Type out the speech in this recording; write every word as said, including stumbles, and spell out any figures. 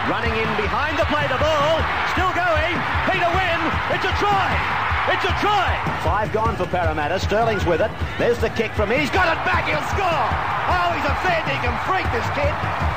Running in behind the play, the ball, still going, Peter Wynn, it's a try, it's a try. Five gone for Parramatta, Sterling's with it, there's the kick from, he's got it back, he'll score. Oh, he's a fair dinkum freak, this kid.